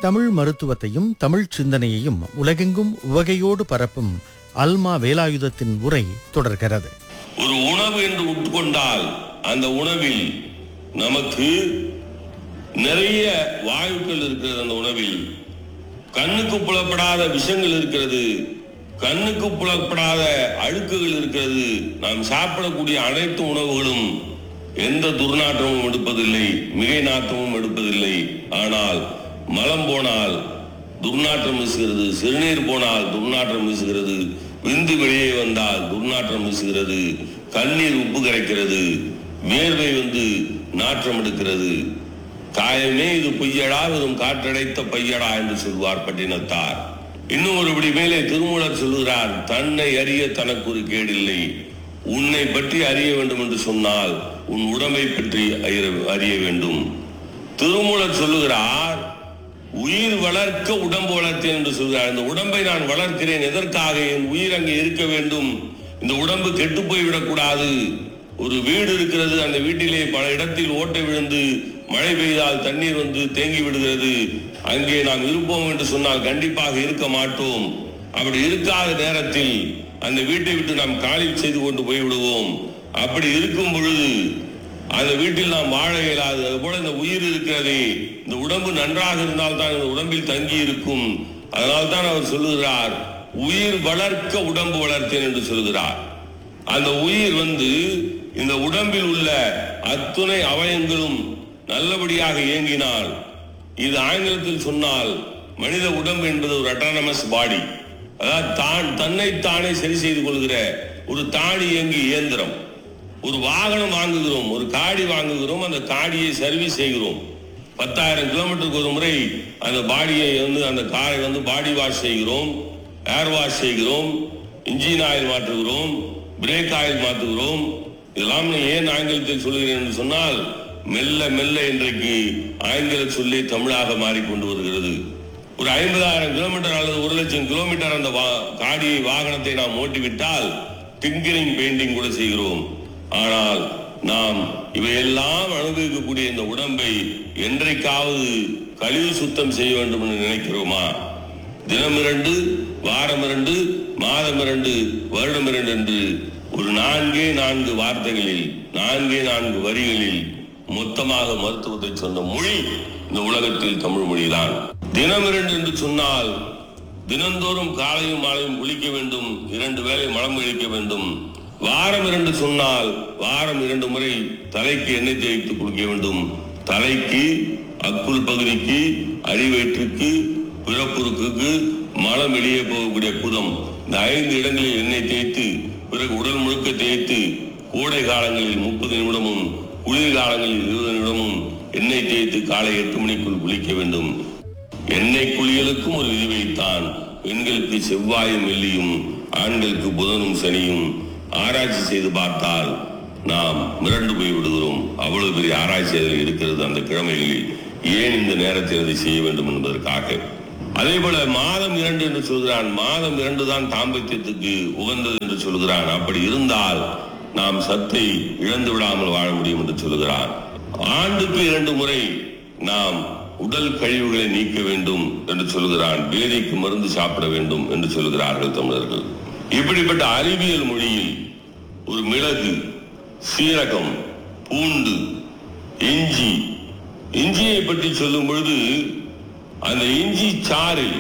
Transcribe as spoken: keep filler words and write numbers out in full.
தமிழ் மருத்துவத்தையும் தமிழ் சிந்தனையையும் உலகெங்கும் உவகையோடு பரப்பும் அல்மா வேலாயுதத்தின் உரை தொடர்கிறது. ஒரு உணவு என்று உட்கொண்டால் அந்த உணவில் நமக்கு நிறைய வாயுக்கள் இருக்கிறது. அந்த உணவில் கண்ணுக்கு புலப்படாத விஷங்கள் இருக்கிறது, கண்ணுக்கு புலப்படாத அழுக்குகள் இருக்கிறது. நாம் சாப்பிடக்கூடிய அனைத்து உணவுகளும் எந்த துர்நாற்றமும் எடுப்பதில்லை, மிகை நாற்றமும் எடுப்பதில்லை. ஆனால் மலம் போனால் துர்நாற்றம் வீசுகிறது, சிறுநீர் போனால் துர்நாற்றம் வீசுகிறது, விந்து வெளியே வந்தால் துர்நாற்றம் வீசுகிறது, கண்ணீர் உப்பு கரைக்கிறது, வேர்வை வந்து நாற்றம் எடுக்கிறது. காயமே இது பொய்யடா வெறும் காற்றடைத்த பையடா என்று சொல்வார் பட்டினத்தார். இன்னும் ஒருபடி மேலே திருமூலர் சொல்கிறார், தன்னை அறிய தனக்கு ஒரு கேடில்லை. உன்னை பற்றி அறிய வேண்டும் என்று சொன்னால் உன் உடம்பை பற்றி அறிய வேண்டும். திருமூலர் சொல்லுகிறார், உயிர் வளர்க்க உடம்பு வளர்த்தேன் என்று சொல்கிறார். இந்த உடம்பை நான் வளர்க்கிறேன் எதற்காக? என் உயிர் அங்கே இருக்க வேண்டும், இந்த உடம்பு கெட்டு போய்விடக்கூடாது. ஒரு வீடு இருக்கிறது, அந்த வீட்டிலே பல இடத்தில் ஓட்டை விழுந்து மழை பெய்தால் தண்ணீர் வந்து தேங்கி விடுகிறது. அங்கே நாம் இருப்போம் என்று சொன்னால் கண்டிப்பாக இருக்க மாட்டோம். அப்படி இருக்காத நேரத்தில் அந்த வீட்டை விட்டு நாம் காலி செய்து கொண்டு போய்விடுவோம். அப்படி இருக்கும் பொழுது அந்த வீட்டில் நாம் வாழ இயலாது. அதுபோல இந்த உயிர் இருக்கிறதே, இந்த உடம்பு நன்றாக இருந்தால் தான் இந்த உடம்பில் தங்கி இருக்கும். அதனால் தான் அவர் சொல்லுகிறார், உயிர் வளர்க்க உடம்பு வளர்த்தேன் என்று சொல்கிறார். அந்த உயிர் வந்து இந்த உடம்பில் உள்ள அத்துணை அவயங்களும் நல்லபடியாக இயங்கினால், இது ஆங்கிலத்தில் சொன்னால் மனித உடம்பு என்பது ஒரு அட்டானமஸ் பாடி, அதாவது தான் தன்னைத்தானே சரி செய்து கொள்கிற ஒரு தாடி இயங்கி இயந்திரம். ஒரு வாகனம் வாங்குகிறோம், ஒரு காடி வாங்குகிறோம், அந்த காடியை சர்வீஸ் செய்கிறோம். பத்தாயிரம் கிலோமீட்டருக்கு ஒரு முறை அந்த பாடியை வந்து அந்த காரை வந்து பாடி வாஷ் செய்கிறோம், ஏர் வாஷ் செய்கிறோம், இன்ஜின் ஆயில் மாற்றுகிறோம், பிரேக் ஆயில் மாற்றுகிறோம். இதெல்லாம் ஏன் ஆங்கிலத்தில் சொல்கிறேன் என்று சொன்னால், மெல்ல மெல்ல இன்றைக்கு ஆங்கில சொல்லி தமிழாக மாறிக்கொண்டு வருகிறது. ஒரு ஐம்பதாயிரம் கிலோமீட்டர் அல்லது ஒரு லட்சம் கிலோமீட்டர் அந்த காடியை வாகனத்தை நாம் ஓட்டிவிட்டால் டிங்கரிங் பெயிண்டிங் கூட செய்கிறோம். ஆனால் நாம் இவையெல்லாம் அனுபவிக்கக்கூடிய இந்த உடம்பை என்றைக்காவது கழிவு சுத்தம் செய்ய வேண்டும் என்று நினைக்கிறோமா? தினம் இரண்டு, வாரம் இரண்டு, மாதம் இரண்டு, வருடம் இரண்டு என்று ஒரு நான்கே நான்கு வார்த்தைகளில், நான்கே நான்கு வரிகளில் மொத்தமாக மருத்துவத்தை சொன்ன மொழி இந்த உலகத்தில் தமிழ் மொழிதான். தினம் இரண்டு என்று சொன்னால் தினந்தோறும் காலையும் மாலையும் குளிக்க வேண்டும், இரண்டு வேளை மலம் கழிக்க வேண்டும். வாரம் இரண்டு சொன்னால் வாரம் இரண்டு முறை தலைக்கு எண்ணெய் தேய்த்து குளிக்க வேண்டும். தலைக்கு, அக்குள் பகுதிக்கு, அடிவயிற்றுக்கு, பிறப்புறுக்கு, மலம் வெளியே போகக்கூடிய புதம், இந்த ஐந்து இடங்களில் எண்ணெய் தேய்த்து பிறகு உடல் முழுக்க தேய்த்து கோடை காலங்களில் முப்பது நிமிடமும் குளிர் காலங்களில் இருபது நிமிடமும் எண்ணெய் தேய்த்து காலை எட்டு மணிக்குள் குளிக்க வேண்டும். எண்ணெய் குளியலுக்கும் ஒரு விதி வைத்தான். பெண்களுக்கு செவ்வாயும் வெள்ளியும், ஆண்களுக்கு புதனும் சனியும். ஆராய்ச்சி செய்து பார்த்தால் நாம் மிரண்டு போய் விடுகிறோம். அவ்வளவு பெரிய ஆராய்ச்சி அதில் இருக்கிறது அந்த கிழமைகளில். ஏன் இந்த நேரத்தில் அதை செய்ய வேண்டும் என்பதற்காக. அதே போல மாதம் இரண்டு என்று சொல்கிறான். மாதம் இரண்டு தான் தாம்பத்தியத்துக்கு உகந்தது என்று சொல்கிறான். அப்படி இருந்தால் நாம் சத்தை இழந்து விடாமல் வாழ முடியும் என்று சொல்கிறான். ஆண்டுக்கு இரண்டு முறை நாம் உடல் கழிவுகளை நீக்க வேண்டும் என்று சொல்கிறான். பேதிக்கு மருந்து சாப்பிட வேண்டும் என்று சொல்கிறார்கள் தமிழர்கள். இப்படிப்பட்ட அறிவியல் மொழியில் ஒரு மிளகு, சீரகம், பூண்டு, இஞ்சி, இஞ்சியை பற்றி சொல்லும் பொழுது அந்த இஞ்சி சாறில்